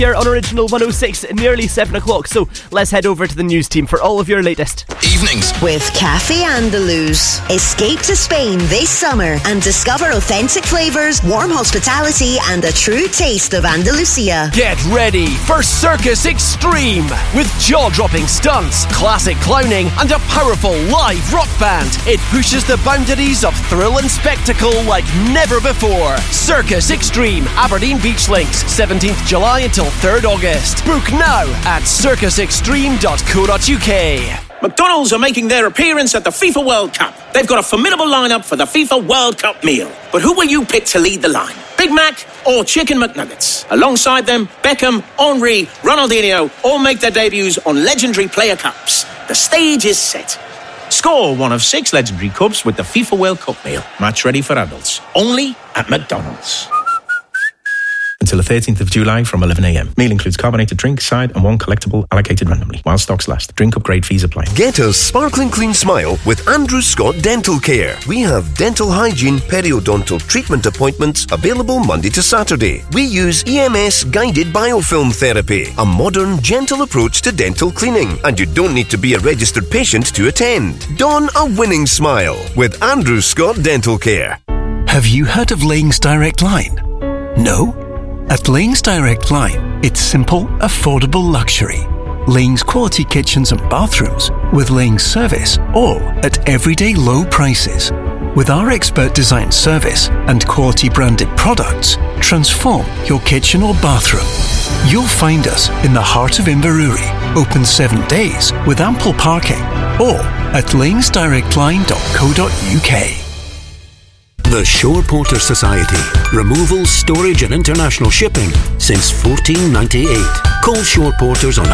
Here on Original 106, nearly 7 o'clock, so let's head over to the news team for all of your latest. Evenings with Café Andaluz. Escape to Spain this summer and discover authentic flavours, warm hospitality and a true taste of Andalusia. Get ready for Circus Extreme with jaw-dropping stunts, classic clowning and a powerful live rock band. It pushes the boundaries of thrill and spectacle like never before. Circus Extreme, Aberdeen Beach Links, 17th July until 3rd August. Book now at circusextreme.co.uk. McDonald's are making their appearance at the FIFA World Cup. They've got a formidable lineup for the FIFA World Cup meal. But who will you pick to lead the line? Big Mac or Chicken McNuggets? Alongside them, Beckham, Henry, Ronaldinho all make their debuts on legendary player cups. The stage is set. Score one of 6 legendary cups with the FIFA World Cup meal. Match ready for adults. Only at McDonald's. Until the 13th of July from 11 a.m. Meal includes carbonated drink, side and one collectible allocated randomly while stocks last. Drink upgrade fees apply. Get a sparkling clean smile with Andrew Scott Dental Care. We have dental hygiene, periodontal treatment appointments available Monday to Saturday. We use EMS guided biofilm therapy, a modern, gentle approach to dental cleaning, and you don't need to be a registered patient to attend. Don a winning smile with Andrew Scott Dental Care. Have you heard of Laing's Direct Line? No? At Laing's Direct Line, it's simple, affordable luxury. Laing's quality kitchens and bathrooms with Laing's service, all at everyday low prices. With our expert design service and quality branded products, transform your kitchen or bathroom. You'll find us in the heart of Inverurie, open 7 days with ample parking, or at laingsdirectline.co.uk. The Shore Porter Society. Removal, storage and international shipping since 1498. Call Shore Porters on